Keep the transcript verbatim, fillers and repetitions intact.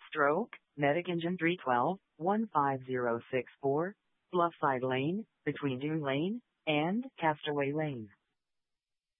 Stroke, Medic Engine three twelve, one five zero six four, Bluffside Lane, between Dune Lane and Castaway Lane.